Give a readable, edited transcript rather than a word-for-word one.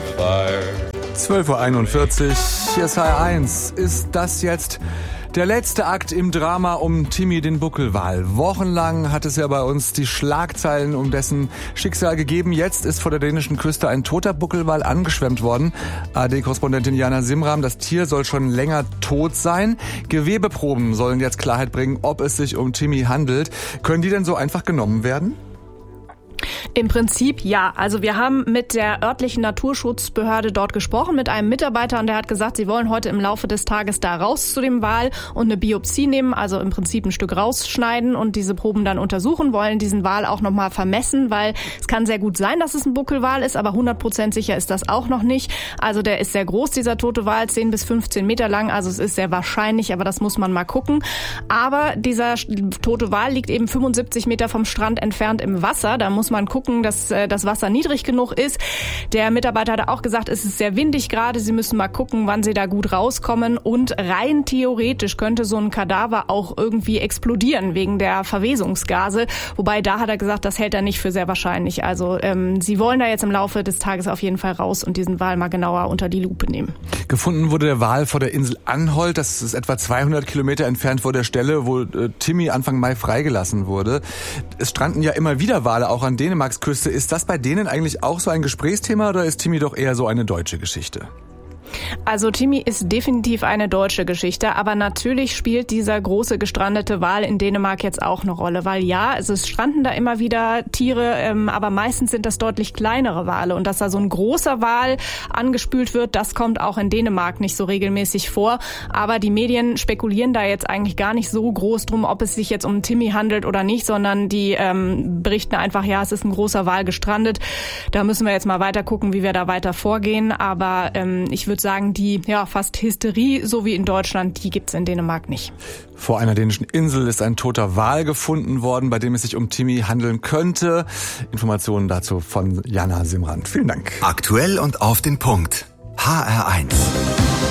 fire. 12:41 Uhr, hier ist HR1. Ist das jetzt der letzte Akt im Drama um Timmy den Buckelwal? Wochenlang hat es ja bei uns die Schlagzeilen um dessen Schicksal gegeben. Jetzt ist vor der dänischen Küste ein toter Buckelwal angeschwemmt worden. ARD-Korrespondentin Jana Simram, das Tier soll schon länger tot sein. Gewebeproben sollen jetzt Klarheit bringen, ob es sich um Timmy handelt. Können die denn so einfach genommen werden? Im Prinzip ja. Also wir haben mit der örtlichen Naturschutzbehörde dort gesprochen, mit einem Mitarbeiter, und der hat gesagt, sie wollen heute im Laufe des Tages da raus zu dem Wal und eine Biopsie nehmen, also im Prinzip ein Stück rausschneiden und diese Proben dann untersuchen, wollen diesen Wal auch nochmal vermessen, weil es kann sehr gut sein, dass es ein Buckelwal ist, aber 100% sicher ist das auch noch nicht. Also der ist sehr groß, dieser tote Wal, 10 bis 15 Meter lang, also es ist sehr wahrscheinlich, aber das muss man mal gucken. Aber dieser tote Wal liegt eben 75 Meter vom Strand entfernt im Wasser, da muss man gucken, dass das Wasser niedrig genug ist. Der Mitarbeiter hat auch gesagt, es ist sehr windig gerade. Sie müssen mal gucken, wann sie da gut rauskommen. Und rein theoretisch könnte so ein Kadaver auch irgendwie explodieren wegen der Verwesungsgase. Wobei da hat er gesagt, das hält er nicht für sehr wahrscheinlich. Also sie wollen da jetzt im Laufe des Tages auf jeden Fall raus und diesen Wal mal genauer unter die Lupe nehmen. Gefunden wurde der Wal vor der Insel Anholt. Das ist etwa 200 Kilometer entfernt vor der Stelle, wo Timmy Anfang Mai freigelassen wurde. Es stranden ja immer wieder Wale auch an Dänemarks Küste. Ist das bei denen eigentlich auch so ein Gesprächsthema oder ist Timmy doch eher so eine deutsche Geschichte? Also Timmy ist definitiv eine deutsche Geschichte, aber natürlich spielt dieser große gestrandete Wal in Dänemark jetzt auch eine Rolle, weil ja, es stranden da immer wieder Tiere, aber meistens sind das deutlich kleinere Wale und dass da so ein großer Wal angespült wird, das kommt auch in Dänemark nicht so regelmäßig vor, aber die Medien spekulieren da jetzt eigentlich gar nicht so groß drum, ob es sich jetzt um Timmy handelt oder nicht, sondern die berichten einfach, ja, es ist ein großer Wal gestrandet, da müssen wir jetzt mal weiter gucken, wie wir da weiter vorgehen, aber ich würde sagen, die fast Hysterie, so wie in Deutschland, die gibt's in Dänemark nicht. Vor einer dänischen Insel ist ein toter Wal gefunden worden, bei dem es sich um Timmy handeln könnte. Informationen dazu von Jana Simran. Vielen Dank. Aktuell und auf den Punkt. HR1.